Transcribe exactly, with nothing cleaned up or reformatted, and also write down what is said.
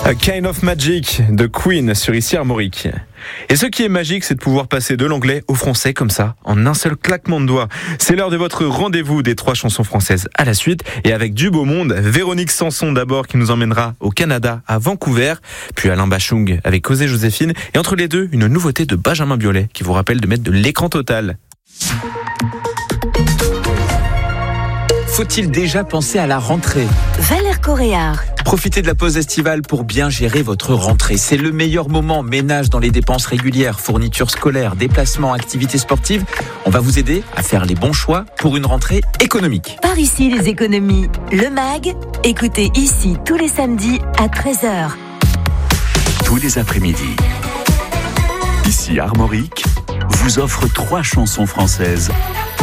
A Kind of Magic de Queen sur Ici Armorique. Et ce qui est magique, c'est de pouvoir passer de l'anglais au français comme ça, en un seul claquement de doigts. C'est l'heure de votre rendez-vous des trois chansons françaises à la suite. Et avec du beau monde, Véronique Sanson d'abord qui nous emmènera au Canada, à Vancouver. Puis Alain Bachung avec Causé Joséphine. Et entre les deux, une nouveauté de Benjamin Biolay qui vous rappelle de mettre de l'écran total. Faut-il déjà penser à la rentrée ? Valère Coréard. Profitez de la pause estivale pour bien gérer votre rentrée. C'est le meilleur moment. Ménage dans les dépenses régulières, fournitures scolaires, déplacements, activités sportives. On va vous aider à faire les bons choix pour une rentrée économique. Par ici les économies. Le MAG, écoutez ici tous les samedis à treize heures. Tous les après-midi. Ici Armorique vous offre trois chansons françaises